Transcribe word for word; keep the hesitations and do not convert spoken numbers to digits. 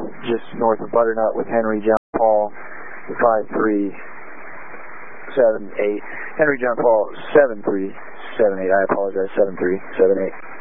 just north of Butternut with Henry John Paul five three seven eight. Henry John Paul seven three seven eight. I apologize, seven three seven eight.